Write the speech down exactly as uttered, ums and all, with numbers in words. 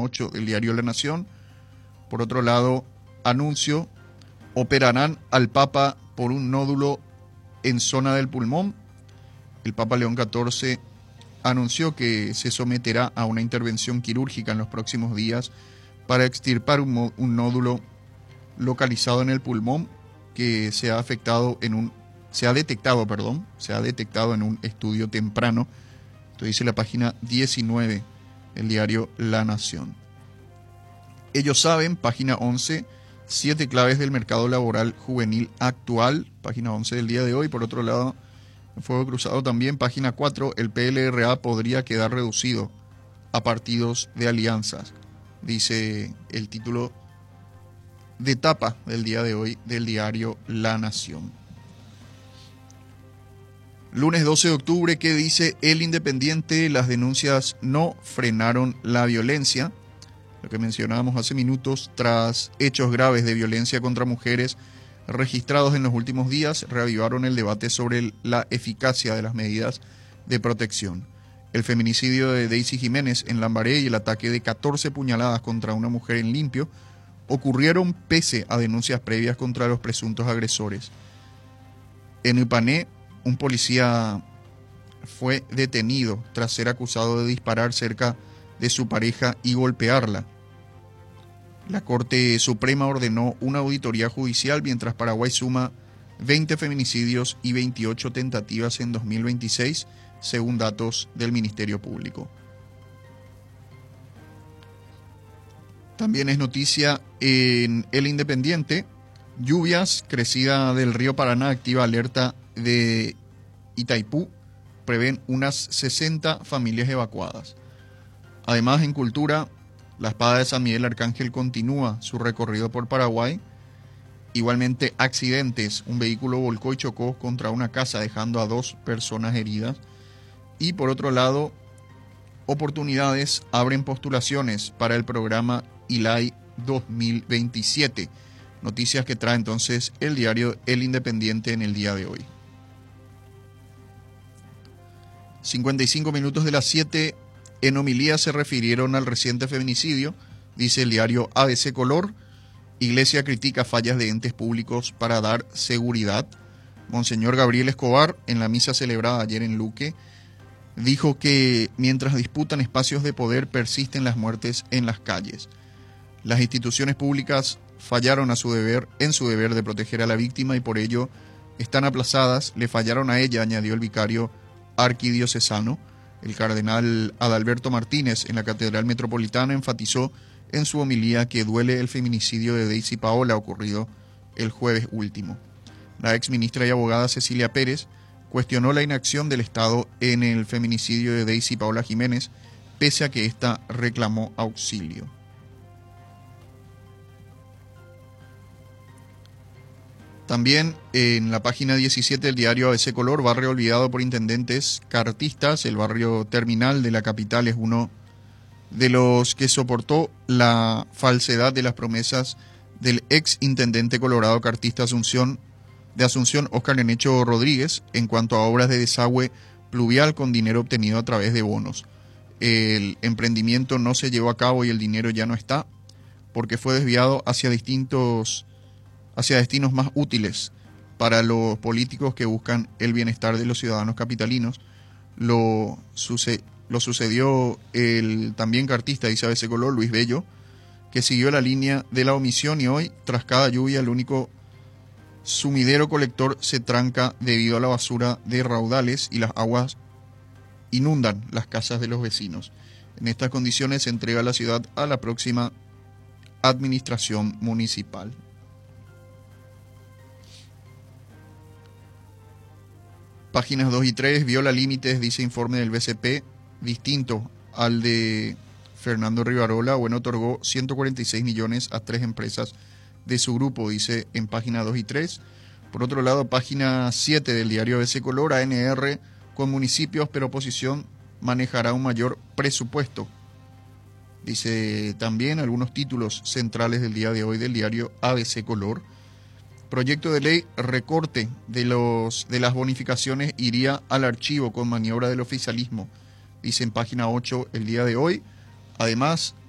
ocho del diario La Nación. Por otro lado, anuncio, operarán al Papa por un nódulo en zona del pulmón. El Papa León catorce anunció que se someterá a una intervención quirúrgica en los próximos días para extirpar un, un nódulo localizado en el pulmón que se ha afectado en un se ha detectado, perdón, se ha detectado en un estudio temprano. Esto dice la página diecinueve del diario La Nación. Ellos saben, página once, siete claves del mercado laboral juvenil actual, página once del día de hoy. Por otro lado, en Fuego Cruzado también, página cuatro, el P L R A podría quedar reducido a partidos de alianzas, dice el título de tapa del día de hoy del diario La Nación. Lunes doce de octubre, ¿qué dice El Independiente? Las denuncias no frenaron la violencia. Lo que mencionábamos hace minutos, tras hechos graves de violencia contra mujeres registrados en los últimos días, reavivaron el debate sobre la eficacia de las medidas de protección. El feminicidio de Daisy Jiménez en Lambaré y el ataque de catorce puñaladas contra una mujer en Limpio ocurrieron pese a denuncias previas contra los presuntos agresores. En Ipané, un policía fue detenido tras ser acusado de disparar cerca de su pareja y golpearla. La Corte Suprema ordenó una auditoría judicial mientras Paraguay suma veinte feminicidios y veintiocho tentativas en dos mil veintiséis, según datos del Ministerio Público. También es noticia en El Independiente, lluvias, crecida del río Paraná activa alerta de Itaipú, prevén unas sesenta familias evacuadas. Además, en Cultura, la espada de San Miguel Arcángel continúa su recorrido por Paraguay. Igualmente, accidentes, un vehículo volcó y chocó contra una casa dejando a dos personas heridas. Y por otro lado, oportunidades abren postulaciones para el programa I L A I dos mil veintisiete. Noticias que trae entonces el diario El Independiente en el día de hoy. cincuenta y cinco minutos de las siete, en homilía se refirieron al reciente feminicidio, dice el diario A B C Color. Iglesia critica fallas de entes públicos para dar seguridad. Monseñor Gabriel Escobar, en la misa celebrada ayer en Luque, dijo que mientras disputan espacios de poder persisten las muertes en las calles. Las instituciones públicas fallaron a su deber, en su deber de proteger a la víctima y por ello están aplazadas, le fallaron a ella, añadió el vicario arquidiocesano. El cardenal Adalberto Martínez en la Catedral Metropolitana enfatizó en su homilía que duele el feminicidio de Daisy Paola ocurrido el jueves último. La exministra y abogada Cecilia Pérez cuestionó la inacción del Estado en el feminicidio de Daisy Paola Jiménez, pese a que ésta reclamó auxilio. También en la página diecisiete del diario A B C Color, barrio olvidado por intendentes cartistas. El barrio Terminal de la capital es uno de los que soportó la falsedad de las promesas del ex intendente colorado cartista Asunción, de Asunción, Óscar Enecho Rodríguez, en cuanto a obras de desagüe pluvial con dinero obtenido a través de bonos. El emprendimiento no se llevó a cabo y el dinero ya no está, porque fue desviado hacia distintos hacia destinos más útiles para los políticos que buscan el bienestar de los ciudadanos capitalinos. Lo, suce, lo sucedió el también cartista de A B C Color, Luis Bello, que siguió la línea de la omisión y hoy, tras cada lluvia, el único sumidero colector se tranca debido a la basura de raudales y las aguas inundan las casas de los vecinos. En estas condiciones se entrega la ciudad a la próxima administración municipal. Páginas dos y tres, viola límites, dice informe del B C P, distinto al de Fernando Rivarola. Bueno, otorgó ciento cuarenta y seis millones a tres empresas de su grupo, dice en página dos y tres. Por otro lado, página siete del diario A B C Color, A N R con municipios, pero oposición manejará un mayor presupuesto. Dice también algunos títulos centrales del día de hoy del diario A B C Color. Proyecto de ley recorte de, los, de las bonificaciones iría al archivo con maniobra del oficialismo, dice en página ocho el día de hoy. Además,